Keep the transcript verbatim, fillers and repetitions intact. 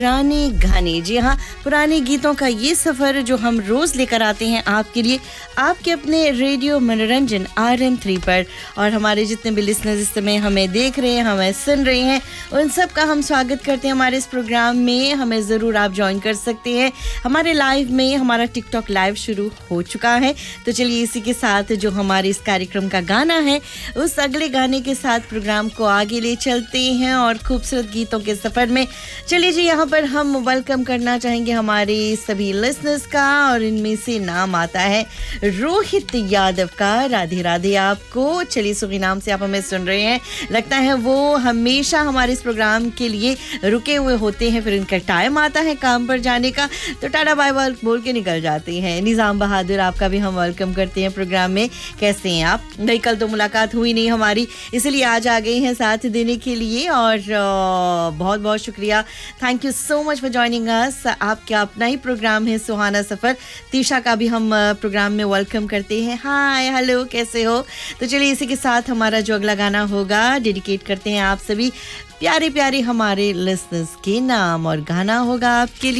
पुराने गाने, जी हाँ, पुराने गीतों का ये सफ़र जो हम रोज़ लेकर आते हैं आपके लिए, आपके अपने रेडियो मनोरंजन आर एम थ्री पर। और हमारे जितने भी लिसनर्स इस समय हमें देख रहे हैं, हमें सुन रहे हैं, उन सब का हम स्वागत करते हैं हमारे इस प्रोग्राम में। हमें ज़रूर आप ज्वाइन कर सकते हैं हमारे लाइव में। हमारा टिकटॉक लाइव शुरू हो चुका है, तो चलिए इसी के साथ जो हमारे इस कार्यक्रम का गाना है, उस अगले गाने के साथ प्रोग्राम को आगे ले चलते हैं और खूबसूरत गीतों के सफ़र में। चलिए जी, यहाँ पर हम वेलकम करना चाहेंगे हमारे सभी लिसनर्स का, और इनमें से नाम आता है रोहित यादव का। राधे राधे आपको। चलिए, सुरीनाम से आप हमें सुन रहे हैं, लगता है वो हमेशा हमारे इस प्रोग्राम के लिए रुके हुए होते हैं, फिर इनका टाइम आता है काम पर जाने का तो टाटा बाय बाय बोल के निकल जाते हैं। निज़ाम बहादुर, आपका भी हम वेलकम करते हैं प्रोग्राम में। कैसे हैं आप? भाई, कल तो मुलाकात हुई नहीं हमारी, इसलिए आज आ गए हैं साथ देने के लिए, और बहुत बहुत शुक्रिया। Thank you so much for joining us. आपका अपना ही प्रोग्राम है सुहाना सफ़र। तीशा का भी हम प्रोग्राम में वेलकम करते हैं। हाय, हेलो, कैसे हो? तो चलिए, इसी के साथ हमारा जो अगला गाना होगा डेडिकेट करते हैं आप सभी प्यारे प्यारे हमारे लिसनर्स के नाम, और गाना होगा आपके लिए